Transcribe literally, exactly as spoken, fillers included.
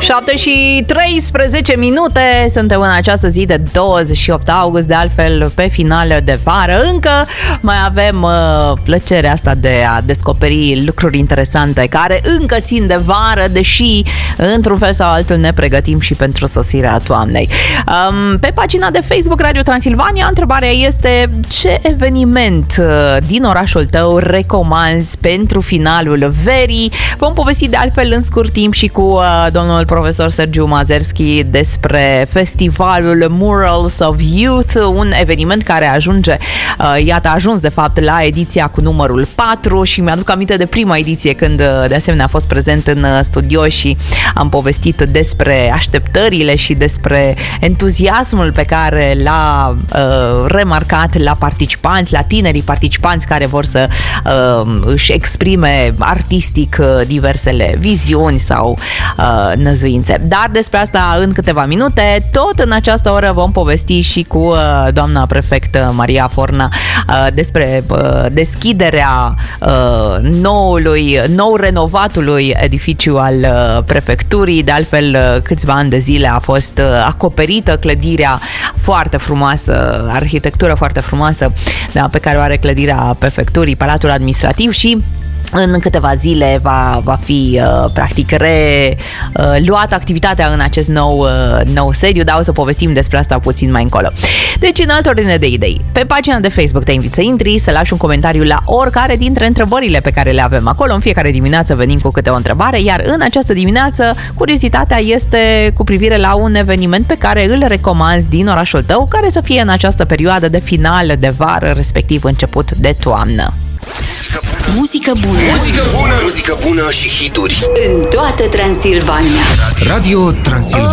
șapte și treisprezece minute. Suntem în această zi de douăzeci și opt august, de altfel pe final de vară. Încă mai avem uh, plăcerea asta de a descoperi lucruri interesante care încă țin de vară, deși într-un fel sau altul ne pregătim și pentru sosirea toamnei. Um, pe pagina de Facebook Radio Transilvania, întrebarea este: ce eveniment uh, din orașul tău recomanzi pentru finalul verii? Vom povesti de altfel în scurt timp și cu uh, domnul profesor Sergiu Mazerski despre festivalul Murals of Youth, un eveniment care ajunge, uh, iată, a ajuns de fapt la ediția cu numărul patru și mi-aduc aminte de prima ediție când uh, de asemenea a fost prezent în uh, studio și am povestit despre așteptările și despre entuziasmul pe care l-a uh, remarcat la participanți, la tinerii participanți care vor să uh, își exprime artistic uh, diversele viziuni sau uh, năzuințe. Dar despre asta în câteva minute. Tot în această oră vom povesti și cu uh, doamna prefect Maria Forna uh, despre uh, deschiderea uh, noului, nou renovatului edificiu al uh, prefecturii. De altfel, uh, câțiva ani de zile a fost uh, acoperită clădirea foarte frumoasă, arhitectură foarte frumoasă, da, pe care o are clădirea prefecturii, Palatul Administrativ, și în câteva zile va, va fi uh, practic reluată uh, activitatea în acest nou, uh, nou sediu, dar o să povestim despre asta puțin mai încolo. Deci, în altă ordine de idei, pe pagina de Facebook te invit să intri, să lași un comentariu la oricare dintre întrebările pe care le avem acolo. În fiecare dimineață venim cu câte o întrebare, iar în această dimineață curiozitatea este cu privire la un eveniment pe care îl recomanzi din orașul tău, care să fie în această perioadă de final de vară, respectiv început de toamnă. Muzică bună. Muzică bună. Muzică bună și hituri în toată Transilvania. Radio Transilvania.